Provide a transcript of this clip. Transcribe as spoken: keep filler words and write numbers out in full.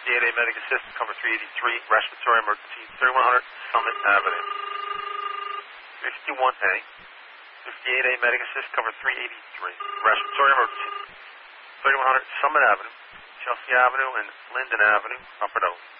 fifty-eight A Medic Assist, cover three eighty-three, respiratory emergency, thirty-one hundred Summit Avenue. fifty-one A, fifty-eight A Medic Assist, cover three eighty-three, respiratory emergency, thirty-one hundred Summit Avenue, Chelsea Avenue, and Linden Avenue, Upper Dome.